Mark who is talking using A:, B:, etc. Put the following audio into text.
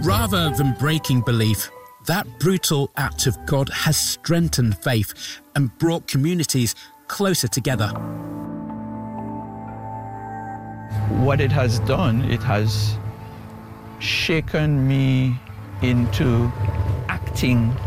A: Rather than breaking belief, that brutal act of God has strengthened faith and brought communities closer together.
B: What it has done, it has shaken me into acting